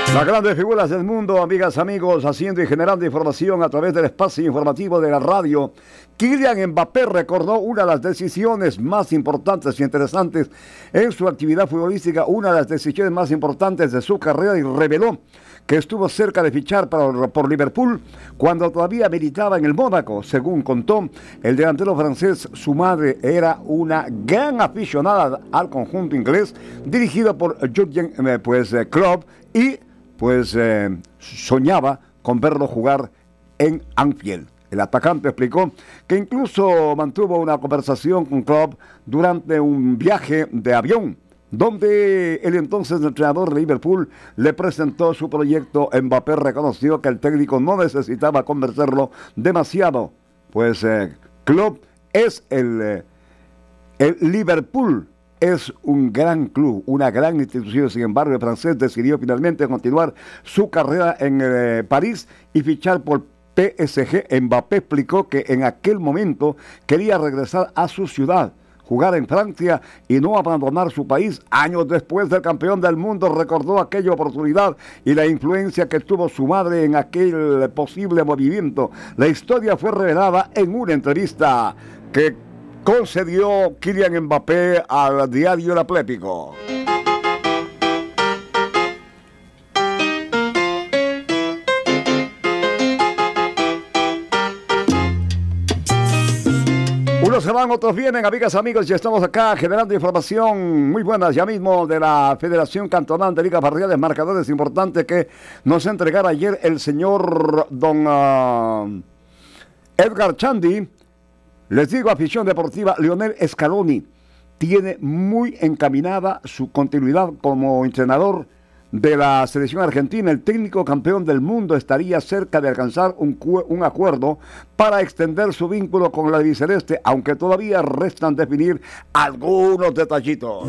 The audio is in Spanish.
Las grandes figuras del mundo, amigas, amigos, haciendo y generando información a través del espacio informativo de la radio. Kylian Mbappé recordó una de las decisiones más importantes y interesantes en su actividad futbolística, una de las decisiones más importantes de su carrera, y reveló que estuvo cerca de fichar por Liverpool cuando todavía militaba en el Mónaco. Según contó el delantero francés, su madre era una gran aficionada al conjunto inglés dirigido por Jürgen Klopp y soñaba con verlo jugar en Anfield. El atacante explicó que incluso mantuvo una conversación con Klopp durante un viaje de avión, donde el entonces entrenador de Liverpool le presentó su proyecto. Mbappé reconoció que el técnico no necesitaba convencerlo demasiado, Klopp es el Liverpool. Es un gran club, una gran institución. Sin embargo, el francés decidió finalmente continuar su carrera en París y fichar por PSG. Mbappé explicó que en aquel momento quería regresar a su ciudad, jugar en Francia y no abandonar su país. Años después del campeón del mundo, recordó aquella oportunidad y la influencia que tuvo su madre en aquel posible movimiento. La historia fue revelada en una entrevista que concedió Kylian Mbappé al diario El Atlético. Unos se van, otros vienen, amigas, amigos, y estamos acá generando información muy buena ya mismo de la Federación Cantonal de Ligas Barriales, marcadores importantes que nos entregara ayer el señor don Edgar Chandy. Les digo, afición deportiva, Lionel Scaloni tiene muy encaminada su continuidad como entrenador de la selección argentina. El técnico campeón del mundo estaría cerca de alcanzar un acuerdo para extender su vínculo con la albiceleste, aunque todavía restan definir algunos detallitos.